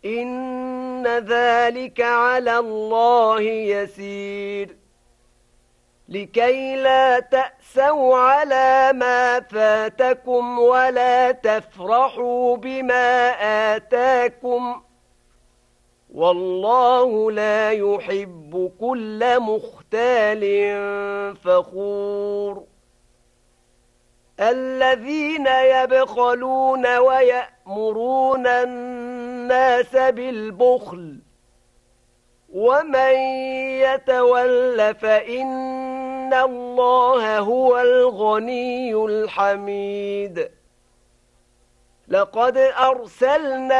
إن ذلك على الله يسير لكي لا تأسوا على ما فاتكم ولا تفرحوا بما آتاكم والله لا يحب كل مختال فخور الذين يبخلون ويأمرون الناس بالبخل ومن يتول فإن الله هو الغني الحميد لقد أرسلنا